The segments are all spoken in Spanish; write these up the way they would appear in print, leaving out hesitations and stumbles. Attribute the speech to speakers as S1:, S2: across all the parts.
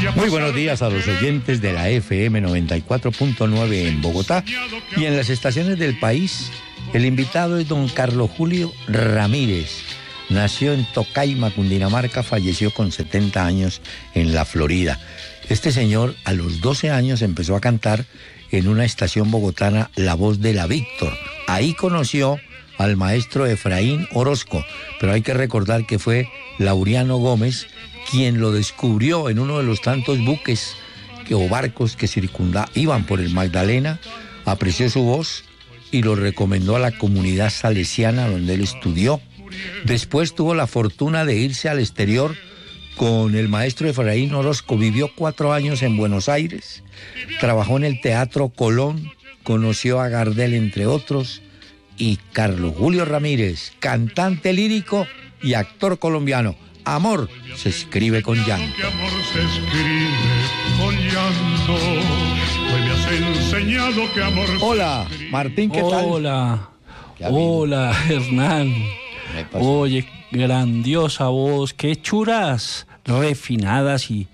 S1: Muy buenos días a los oyentes de la FM 94.9 en Bogotá y en las estaciones del país. El invitado es don Carlos Julio Ramírez. Nació en Tocaima, Cundinamarca, falleció con 70 años en la Florida. Este señor a los 12 años empezó a cantar en una estación bogotana, La Voz de la Víctor. Ahí conoció al maestro Efraín Orozco, pero hay que recordar que fue Laureano Gómez quien lo descubrió en uno de los tantos buques o barcos que iban por el Magdalena, apreció su voz y lo recomendó a la comunidad salesiana donde él estudió. Después tuvo la fortuna de irse al exterior con el maestro Efraín Orozco. Vivió 4 años en Buenos Aires, trabajó en el Teatro Colón, conoció a Gardel entre otros, y Carlos Julio Ramírez, cantante lírico y actor colombiano. Amor se escribe con llanto.
S2: Amor se escribe con llanto. Hoy me has enseñado que amor.
S1: Hola, Martín, ¿qué tal?
S3: Hola, Hernán. Oye, grandiosa voz, qué churas, refinadas y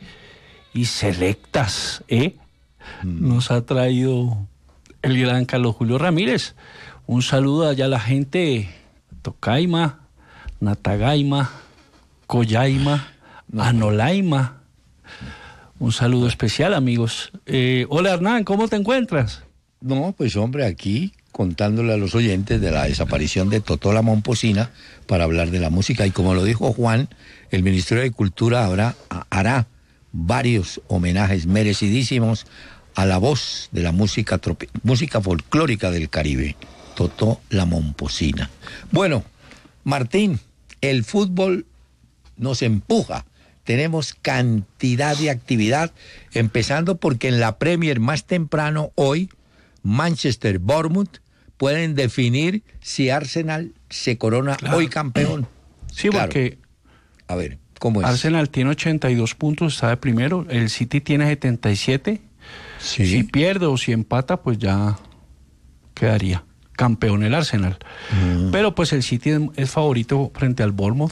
S3: selectas, nos ha traído el gran Carlos Julio Ramírez. Un saludo allá a la gente de Tocaima, Natagaima, Collaima, Anolaima. Un saludo especial, amigos. Hola, Hernán, ¿cómo te encuentras?
S1: No, pues hombre, aquí contándole a los oyentes de la desaparición de Totó la Momposina para hablar de la música. Y como lo dijo Juan, el Ministerio de Cultura hará varios homenajes merecidísimos a la voz de la música folclórica del Caribe, Totó la Momposina. Bueno, Martín, el fútbol nos empuja. Tenemos cantidad de actividad, empezando porque en la Premier más temprano hoy, Manchester, Bournemouth, pueden definir si Arsenal se corona hoy campeón.
S3: Sí, claro. Porque
S1: a ver, ¿cómo es?
S3: Arsenal tiene 82 puntos, está de primero, el City tiene 77.
S1: Sí.
S3: Si pierde o si empata, pues ya quedaría campeón el Arsenal. Pero pues el City es favorito frente al Bournemouth.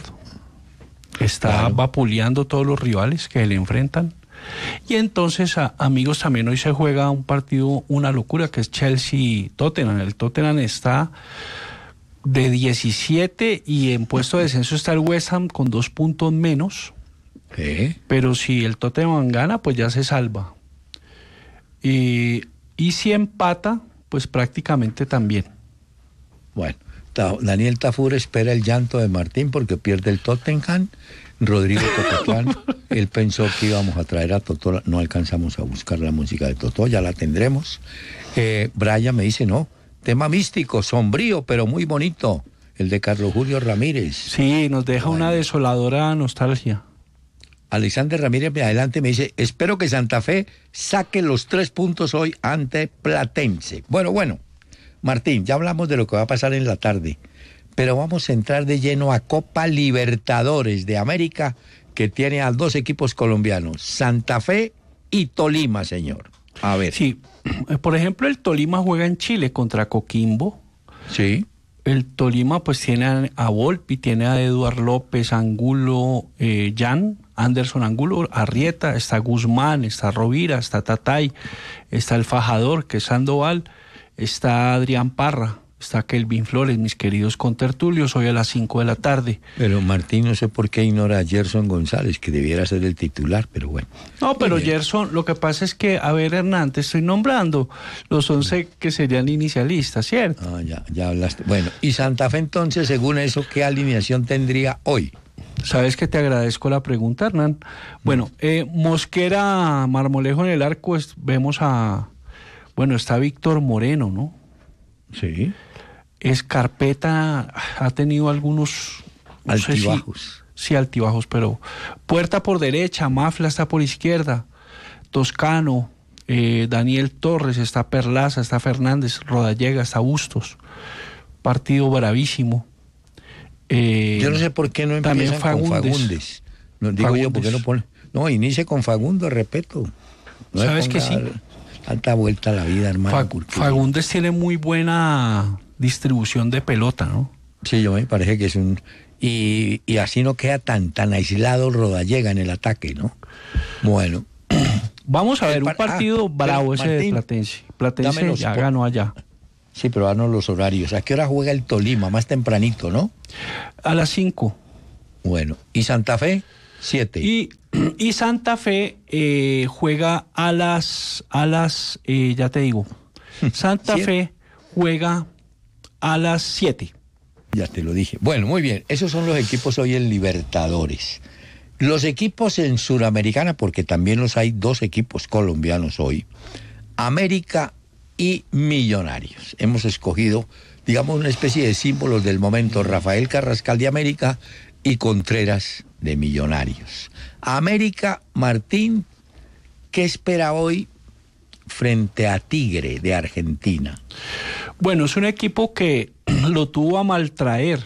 S3: Está vapuleando todos los rivales que le enfrentan. Y entonces, amigos, también hoy se juega un partido, una locura, que es Chelsea-Tottenham. El Tottenham está de 17 y en puesto de descenso está el West Ham con 2 puntos menos. Pero si el Tottenham gana, pues ya se salva. Y si empata, pues prácticamente también.
S1: Bueno, Daniel Tafur espera el llanto de Martín porque pierde el Tottenham. Rodrigo Topetán, él pensó que íbamos a traer a Totó, no alcanzamos a buscar la música de Totó, ya la tendremos. Brian me dice, no, tema místico, sombrío, pero muy bonito, el de Carlos Julio Ramírez.
S3: Sí, nos deja una desoladora nostalgia.
S1: Alexander Ramírez me adelante me dice, espero que Santa Fe saque los 3 puntos hoy ante Platense. Bueno, Martín, ya hablamos de lo que va a pasar en la tarde, pero vamos a entrar de lleno a Copa Libertadores de América, que tiene a 2 equipos colombianos, Santa Fe y Tolima, señor. A ver.
S3: Sí, por ejemplo, el Tolima juega en Chile contra Coquimbo.
S1: Sí.
S3: El Tolima pues tiene a Volpi, tiene a Eduard López, Angulo, Anderson Angulo, Arrieta, está Guzmán, está Rovira, está Tatay, está el Fajador, que es Sandoval, está Adrián Parra, está Kelvin Flores, mis queridos contertulios, hoy a las 5 de la tarde.
S1: Pero Martín, no sé por qué ignora a Gerson González, que debiera ser el titular, pero bueno.
S3: No, pero Gerson, lo que pasa es que, a ver, Hernán, te estoy nombrando los 11 que serían inicialistas, ¿cierto?
S1: Ya hablaste. Bueno, y Santa Fe entonces, según eso, ¿qué alineación tendría hoy?
S3: Sabes que te agradezco la pregunta, Hernán. Bueno, Mosquera, Marmolejo en el arco, vemos está Víctor Moreno, ¿no?
S1: Sí.
S3: Escarpeta ha tenido algunos
S1: altibajos.
S3: Sí, altibajos, pero Puerta por derecha, Mafla está por izquierda, Toscano, Daniel Torres, está Perlaza, está Fernández, Rodallega, está Bustos. Partido bravísimo.
S1: Yo no sé por qué no empiezan con Fagundes. No, digo Fagundes. Yo, ¿por qué no pone? No, inicie con Fagundes, respeto. No
S3: ¿sabes que sí?
S1: Tanta vuelta a la vida, hermano.
S3: Fagundes tiene muy buena distribución de pelota, ¿no?
S1: Sí, yo me parece que es un... Y así no queda tan aislado Rodallega en el ataque, ¿no? Bueno,
S3: Vamos a ver un partido bravo ese
S1: Martín,
S3: de Platense. Platense ya ganó allá.
S1: Sí, pero danos los horarios. ¿A qué hora juega el Tolima? Más tempranito, ¿no?
S3: A las 5.
S1: Bueno, ¿y Santa Fe? 7.
S3: Y Santa Fe juega a las ya te digo, Santa Fe juega a las 7.
S1: Ya te lo dije. Bueno, muy bien. Esos son los equipos hoy en Libertadores. Los equipos en Suramericana, porque también los hay 2 equipos colombianos hoy. América y Millonarios. Hemos escogido, digamos, una especie de símbolos del momento. Rafael Carrascal de América y Contreras de Millonarios. América, Martín, ¿qué espera hoy frente a Tigre de Argentina?
S3: Bueno, es un equipo que lo tuvo a maltraer.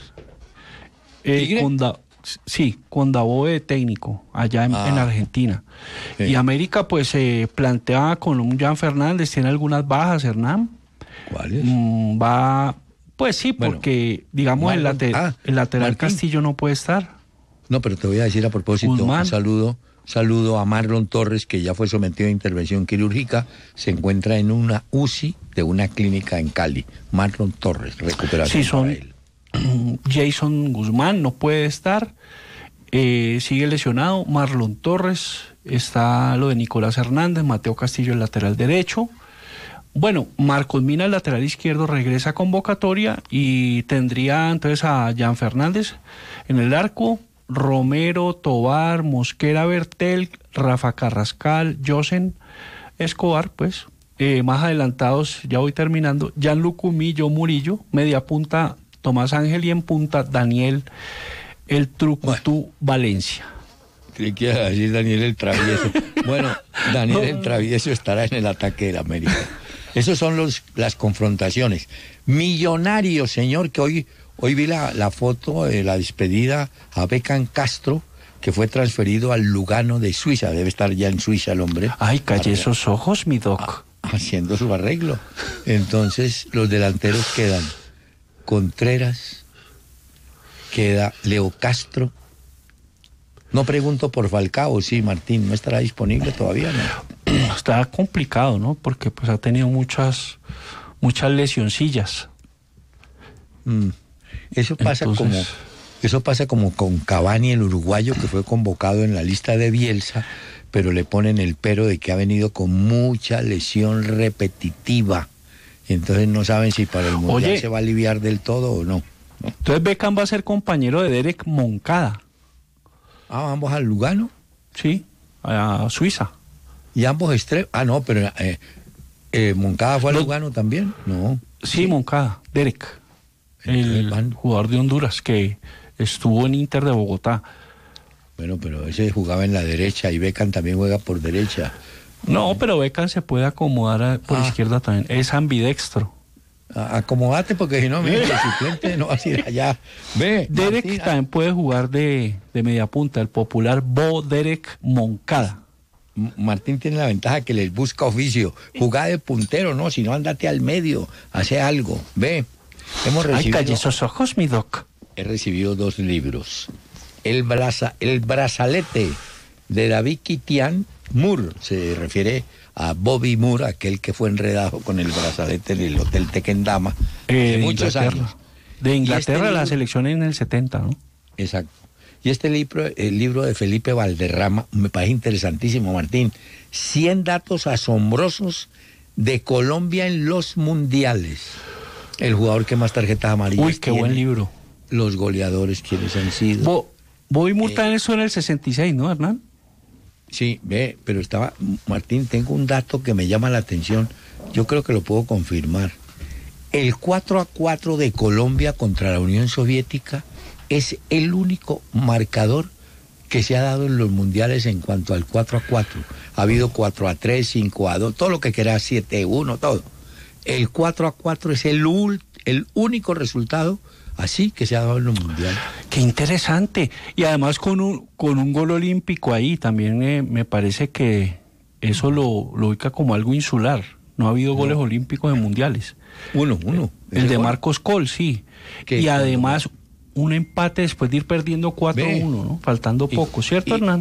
S3: Con Dabove de técnico, allá en Argentina. Sí. Y América, pues, se plantea con un Jan Fernández, tiene algunas bajas, Hernán.
S1: ¿Cuáles?
S3: Pues sí, bueno, porque, digamos, el lateral Martín Castillo no puede estar.
S1: No, pero te voy a decir a propósito, Guzmán. Un saludo a Marlon Torres, que ya fue sometido a intervención quirúrgica, se encuentra en una UCI de una clínica en Cali. Marlon Torres, recuperación para él.
S3: Jason Guzmán no puede estar, sigue lesionado. Marlon Torres, está lo de Nicolás Hernández, Mateo Castillo el lateral derecho. Bueno, Marcos Mina el lateral izquierdo regresa a convocatoria y tendría entonces a Jan Fernández en el arco, Romero, Tobar, Mosquera, Bertel, Rafa Carrascal, Josen Escobar, pues más adelantados, ya voy terminando, Gianluca Millo Murillo, media punta Tomás Ángel y en punta Daniel el Trucutú Valencia.
S1: Creí que iba a decir Daniel el Travieso. Bueno, Daniel el Travieso estará en el ataque del América. Esos son las confrontaciones. Millonarios, señor, que hoy vi la foto de la despedida a Beckham Castro, que fue transferido al Lugano de Suiza. Debe estar ya en Suiza el hombre.
S3: Ay, calle esos ojos, mi doc.
S1: Haciendo su arreglo. Entonces, los delanteros quedan Contreras, queda Leo Castro. No pregunto por Falcao, sí, Martín, ¿no estará disponible todavía? No.
S3: Está complicado, ¿no? Porque pues ha tenido muchas lesioncillas.
S1: Eso pasa como con Cavani, el uruguayo, que fue convocado en la lista de Bielsa, pero le ponen el pero de que ha venido con mucha lesión repetitiva. Entonces no saben si para el Mundial se va a aliviar del todo o no.
S3: Entonces Beckham va a ser compañero de Derek Moncada.
S1: ¿Vamos al Lugano?
S3: Sí, a Suiza.
S1: ¿Y ambos extremos? No, pero Moncada fue al Lugano también, ¿no?
S3: Sí, Moncada, Derek, el jugador de Honduras que estuvo en Inter de Bogotá.
S1: Bueno, pero ese jugaba en la derecha y Beckham también juega por derecha.
S3: No, pero Beckham se puede acomodar por izquierda también. Es ambidextro.
S1: Acomodate porque si no, el suplente no va a ir allá.
S3: Derek
S1: Martín,
S3: también puede jugar de media punta, el popular Bo Derek Moncada.
S1: Martín tiene la ventaja que les busca oficio. Jugá de puntero, no, si no, andate al medio, hace algo. Hemos recibido...
S3: Ay, calle esos ojos, mi doc.
S1: He recibido 2 libros. El brazalete de David Kitian Moore, se refiere a Bobby Moore, aquel que fue enredado con el brazalete en el Hotel Tequendama hace muchos años.
S3: De Inglaterra, la selección en el 70, ¿no?
S1: Exacto. Y este libro, el libro de Felipe Valderrama, me parece interesantísimo, Martín. 100 datos asombrosos de Colombia en los mundiales. El jugador que más tarjetas amarillas
S3: tiene. Uy, qué buen libro.
S1: Los goleadores, quienes han sido.
S3: Bobby Moore está en eso en el 66, ¿no, Hernán?
S1: Sí, pero Martín, tengo un dato que me llama la atención. Yo creo que lo puedo confirmar. El 4-4 de Colombia contra la Unión Soviética es el único marcador que se ha dado en los mundiales en cuanto al 4-4. Ha habido 4-3, 5-2, todo lo que quiera, 7-1, todo. El 4-4 es el único resultado así que se ha dado en los mundiales.
S3: Qué interesante. Y además con un gol olímpico ahí, también me parece que eso lo ubica como algo insular. No ha habido goles olímpicos en mundiales.
S1: Uno.
S3: El de Marcos Col, sí. Y además un empate después de ir perdiendo 4-1, ¿no? Faltando poco, ¿cierto, Hernán?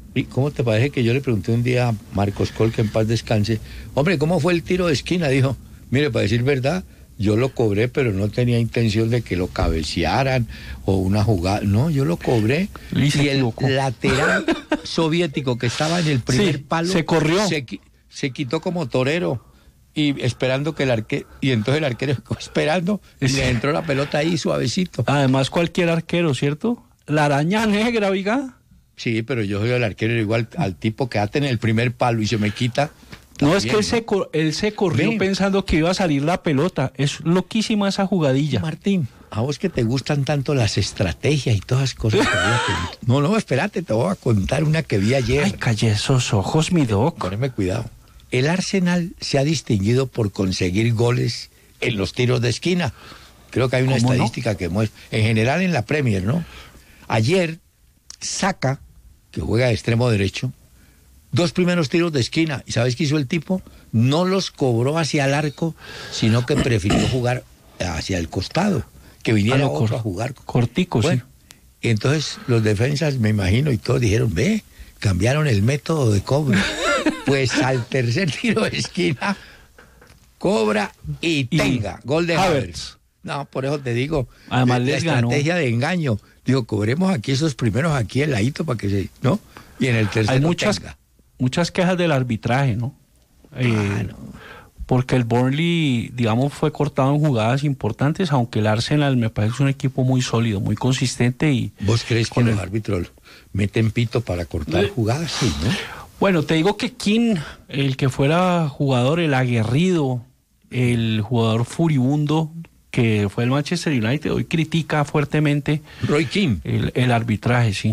S1: ¿Y cómo te parece que yo le pregunté un día a Marcos Col, que en paz descanse, hombre, ¿cómo fue el tiro de esquina? Dijo, mire, para decir verdad, yo lo cobré, pero no tenía intención de que lo cabecearan o una jugada. No, yo lo cobré. Y el lateral soviético que estaba en el primer palo
S3: se corrió.
S1: Se quitó como torero y esperando que el arquero, y entonces el arquero esperando y le entró la pelota ahí suavecito.
S3: Además, cualquier arquero, ¿cierto? La araña negra, oiga.
S1: Sí, pero yo soy el arquero igual al tipo que ata en el primer palo y se me quita.
S3: No, es que él se corrió pensando que iba a salir la pelota. Es loquísima esa jugadilla.
S1: Martín, a vos que te gustan tanto las estrategias y todas las cosas. No, espérate, te voy a contar una que vi ayer.
S3: Ay, calle esos ojos, mi doc.
S1: Poneme cuidado. El Arsenal se ha distinguido por conseguir goles en los tiros de esquina. Creo que hay una estadística que muestra. En general en la Premier, ¿no? Ayer, Saka, que juega de extremo derecho, 2 primeros tiros de esquina. ¿Y sabes qué hizo el tipo? No los cobró hacia el arco, sino que prefirió jugar hacia el costado, que viniera otro a jugar.
S3: Cortico,
S1: bueno, sí. Entonces los defensas, me imagino, y todos dijeron, cambiaron el método de cobro. Pues al tercer tiro de esquina, cobra y tenga, gol de Havertz. No, por eso te digo,
S3: además
S1: la estrategia de engaño. Digo, cobremos aquí esos primeros aquí el ladito para que se, ¿no? Y en el tercero
S3: hay muchas quejas del arbitraje, ¿no? Porque el Burnley, digamos, fue cortado en jugadas importantes, aunque el Arsenal me parece un equipo muy sólido, muy consistente. Y
S1: ¿vos crees que los árbitros meten pito para cortar jugadas? Sí, ¿no?
S3: Bueno, te digo que King, el que fuera jugador, el aguerrido, el jugador furibundo, que fue el Manchester United, hoy critica fuertemente
S1: Roy Keane
S3: el arbitraje, sí.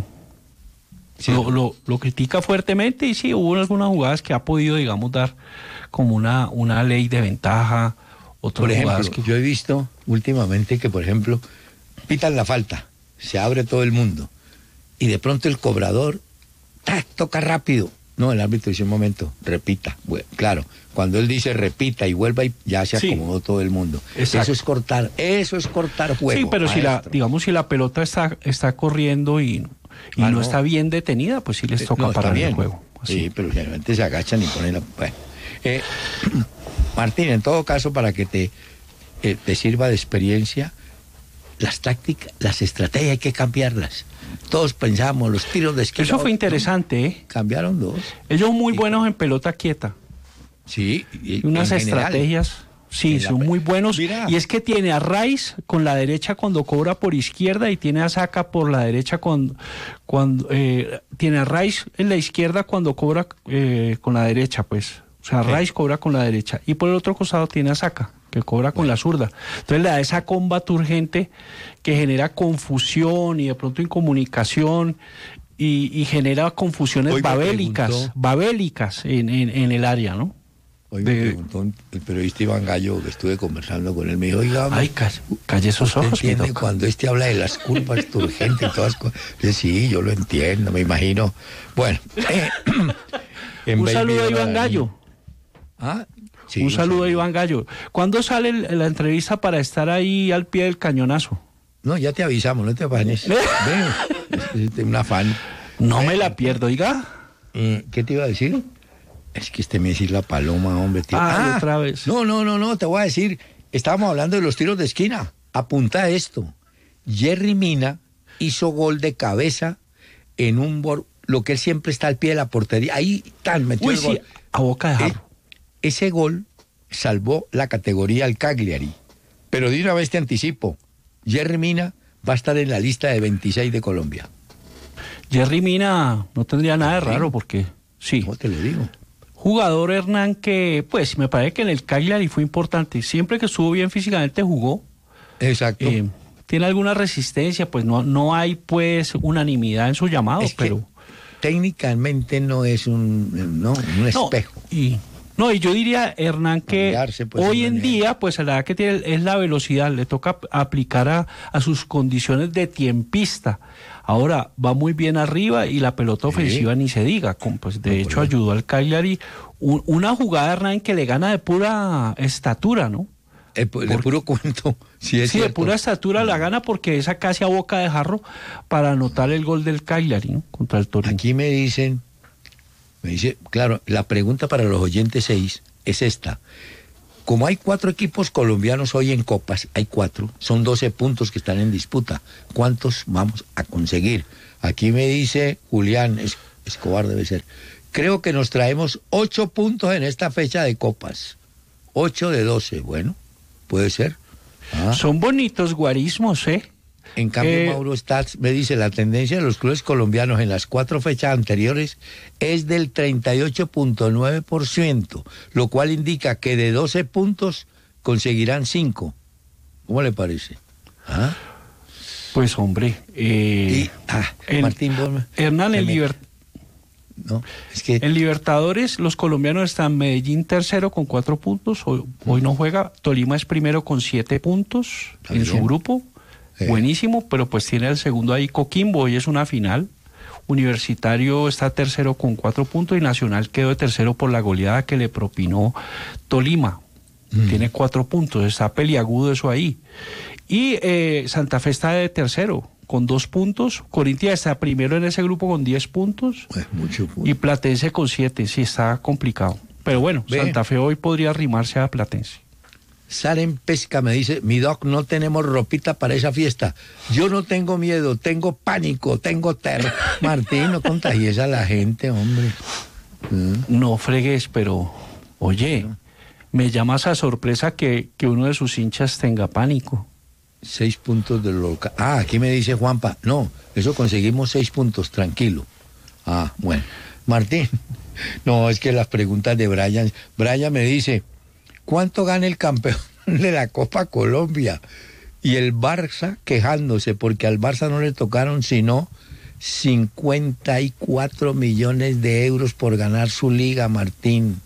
S3: Lo critica fuertemente y sí, hubo algunas jugadas que ha podido, digamos, dar como una ley de ventaja.
S1: Por ejemplo, yo he visto últimamente que, por ejemplo, pitan la falta, se abre todo el mundo y de pronto el cobrador toca rápido. No, el árbitro dice un momento, repita. Bueno, claro, cuando él dice repita y vuelva y ya se acomodó todo el mundo. Exacto. Eso es cortar juego.
S3: Sí, pero si la pelota está corriendo y no está bien detenida, pues sí les toca parar el juego. Así.
S1: Sí, pero generalmente se agachan y ponen la... Bueno. Martín, en todo caso, para que te sirva de experiencia, las tácticas, las estrategias hay que cambiarlas. Todos pensamos, los tiros de esquina.
S3: Eso fue interesante, ¿eh?
S1: Cambiaron 2.
S3: Ellos muy buenos en pelota quieta.
S1: Sí.
S3: Y unas estrategias, sí, son muy buenos. Mira. Y es que tiene a Rice con la derecha cuando cobra por izquierda y tiene a Saka por la derecha cuando tiene a Rice en la izquierda cuando cobra con la derecha, pues. O sea, Rice cobra con la derecha. Y por el otro costado tiene a Saka, que cobra con la zurda. Entonces le da esa comba urgente que genera confusión y de pronto incomunicación y genera confusiones babélicas en el área, ¿no?
S1: Hoy me preguntó el periodista Iván Gallo, que estuve conversando con él, me dijo, oiga,
S3: ay, calle esos ojos,
S1: ¿entiende cuando habla de las curvas turgentes y todas las cosas? Sí, yo lo entiendo, me imagino. Bueno,
S3: un saludo a Iván Gallo.
S1: Sí,
S3: un saludo a Iván Gallo. ¿Cuándo sale la entrevista para estar ahí al pie del cañonazo?
S1: No, ya te avisamos, no te afanes. Es un afán.
S3: No me la pierdo, oiga.
S1: ¿Qué te iba a decir? Es que me decir la paloma, hombre. Tío.
S3: Otra vez.
S1: No, te voy a decir. Estábamos hablando de los tiros de esquina. Apunta esto. Yerry Mina hizo gol de cabeza en lo que él siempre está al pie de la portería. Ahí metió el gol.
S3: A boca de jarro.
S1: Ese gol salvó la categoría al Cagliari. Pero de una vez te anticipo, Yerry Mina va a estar en la lista de 26 de Colombia.
S3: Yerry Mina no tendría nada de raro porque, sí.
S1: ¿Cómo te lo digo?
S3: Jugador, Hernán, que pues me parece que en el Cagliari fue importante. Siempre que estuvo bien físicamente jugó.
S1: Exacto.
S3: Tiene alguna resistencia, pues no hay pues unanimidad en su llamado, pero...
S1: técnicamente no es un espejo.
S3: Y yo diría, Hernán, que hoy en día, pues a la edad que tiene es la velocidad, le toca aplicar a sus condiciones de tiempista. Ahora va muy bien arriba y la pelota ofensiva ni se diga. Pues de hecho ayudó al Cagliari una jugada, Hernán, que le gana de pura estatura, ¿no?
S1: De puro cuento. Sí,
S3: de pura estatura la gana porque esa casi a boca de jarro para anotar el gol del Cagliari, ¿no? Contra el Torino.
S1: Aquí me dicen Me dice, claro, la pregunta para los oyentes 6 es esta. Como hay 4 equipos colombianos hoy en Copas, hay 4, son 12 puntos que están en disputa. ¿Cuántos vamos a conseguir? Aquí me dice Julián Escobar, debe ser. Creo que nos traemos 8 puntos en esta fecha de Copas. 8 de 12, bueno, puede ser.
S3: Son bonitos guarismos, ¿eh?
S1: En cambio, Mauro Stats me dice, la tendencia de los clubes colombianos en las 4 fechas anteriores es del 38.9%, lo cual indica que de 12 puntos conseguirán 5. ¿Cómo le parece?
S3: Pues, hombre,
S1: Martín,
S3: Hernán,
S1: no, es que
S3: en Libertadores los colombianos están Medellín tercero con 4 puntos, hoy no juega, Tolima es primero con 7 puntos en su grupo. Buenísimo, pero pues tiene el segundo ahí Coquimbo, hoy es una final. Universitario está tercero con 4 puntos y Nacional quedó de tercero por la goleada que le propinó Tolima. Tiene 4 puntos, está peliagudo eso ahí. Y Santa Fe está de tercero con 2 puntos. Corinthians está primero en ese grupo con 10 puntos.
S1: Mucho punto.
S3: Y Platense con 7, sí está complicado. Pero bueno, Santa Fe hoy podría arrimarse a Platense.
S1: Salen Pesca me dice, mi doc, no tenemos ropita para esa fiesta. Yo no tengo miedo, tengo pánico, tengo terror. Martín, no contagies a la gente, hombre.
S3: No fregues, pero oye, me llamas a sorpresa que uno de sus hinchas tenga pánico.
S1: 6 puntos del local. Aquí me dice Juanpa, no, eso conseguimos 6 puntos, tranquilo. Bueno. Martín, no, es que las preguntas de Brian me dice, ¿cuánto gana el campeón de la Copa Colombia? Y el Barça quejándose porque al Barça no le tocaron sino 54 millones de euros por ganar su liga, Martín.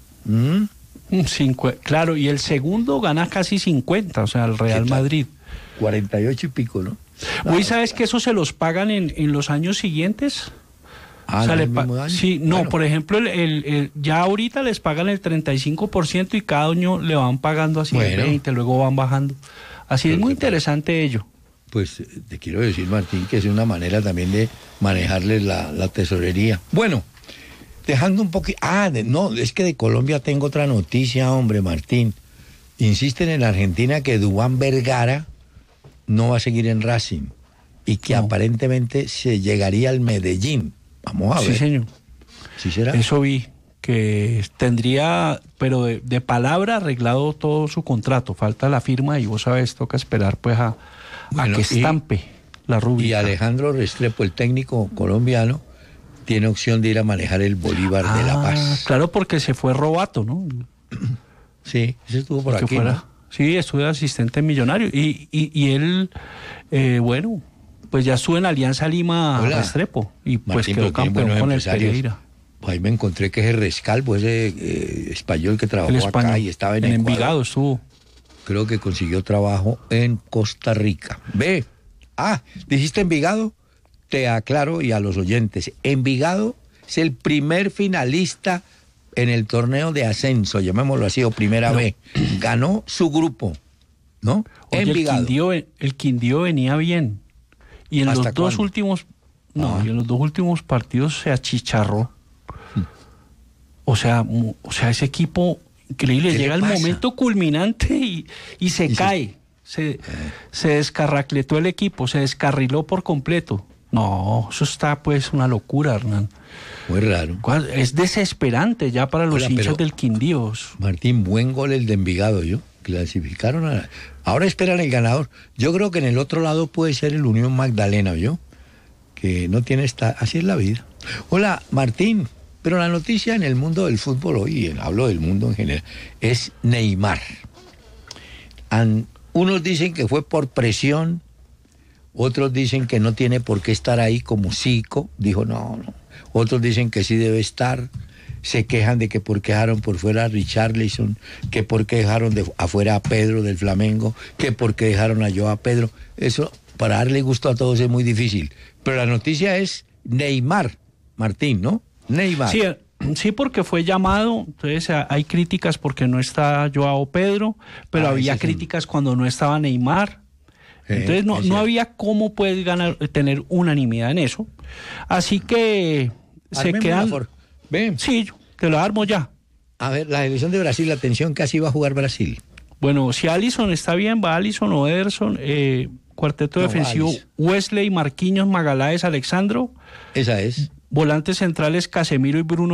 S3: Claro, y el segundo gana casi 50, o sea, el Real Madrid.
S1: 48 y pico, ¿no?
S3: Hoy sabes que eso se los pagan en los años siguientes. O sea, sí, no, bueno. Por ejemplo, ya ahorita les pagan el 35% y cada año le van pagando así el 20%, luego van bajando. Así es muy interesante ello.
S1: Pues te quiero decir, Martín, que es una manera también de manejarles la tesorería. Bueno, dejando un poquito... no, es que de Colombia tengo otra noticia, hombre, Martín. Insisten en Argentina que Duván Vergara no va a seguir en Racing y que aparentemente se llegaría al Medellín. Vamos a ver.
S3: Sí, señor.
S1: ¿Sí será?
S3: Eso vi, que tendría, pero de palabra, arreglado todo su contrato. Falta la firma y vos sabes, toca esperar pues a que estampe la rúbrica.
S1: Y Alejandro Restrepo, el técnico colombiano, tiene opción de ir a manejar el Bolívar de La Paz.
S3: Claro, porque se fue Robato, ¿no?
S1: Sí, ese estuvo por aquí, ¿no?
S3: Sí, estuvo de asistente millonario. Y él, bueno... Pues ya estuve en Alianza Lima Restrepo y pues
S1: Martín,
S3: quedó campeón con el Pereira.
S1: Ahí me encontré que ese Rescalvo, ese español que trabajó acá y estaba en
S3: Envigado estuvo.
S1: Creo que consiguió trabajo en Costa Rica. ¿Dijiste Envigado? Te aclaro y a los oyentes. Envigado es el primer finalista en el torneo de ascenso, llamémoslo así, o primera vez. Ganó su grupo, ¿no?
S3: Oye, Envigado. El Quindío venía bien. Y en los dos últimos, y en los 2 últimos partidos se achicharró. O sea, ese equipo increíble, llega el momento culminante y se cae. Se descarracletó el equipo, se descarriló por completo. No, eso está pues una locura, Hernán.
S1: Muy raro.
S3: Es desesperante ya para los hinchas del Quindío.
S1: Martín, buen gol el de Envigado, clasificaron ahora esperan el ganador. Yo creo que en el otro lado puede ser el Unión Magdalena, que no tiene así es la vida. Hola, Martín, pero la noticia en el mundo del fútbol hoy, hablo del mundo en general, es Neymar. Unos dicen que fue por presión, otros dicen que no tiene por qué estar ahí como Zico, dijo no. Otros dicen que sí debe estar. Se quejan de que por qué dejaron por fuera a Richarlison, que por qué dejaron afuera a Pedro del Flamengo, que por qué dejaron a Joao Pedro. Eso, para darle gusto a todos es muy difícil. Pero la noticia es Neymar, Martín, ¿no? Neymar.
S3: Sí, porque fue llamado, entonces hay críticas porque no está Joao Pedro, pero había críticas cuando no estaba Neymar. Entonces no había cómo puedes tener unanimidad en eso. Así que se quedan...
S1: Ve.
S3: Sí, te lo armo ya.
S1: A ver, la selección de Brasil, atención, casi va a jugar Brasil.
S3: Bueno, si Alisson está bien, va Alisson o Ederson. Cuarteto
S1: No,
S3: defensivo,
S1: Alisson.
S3: Wesley, Marquinhos, Magaláes, Alexandro.
S1: Esa es.
S3: Volantes centrales, Casemiro y Bruno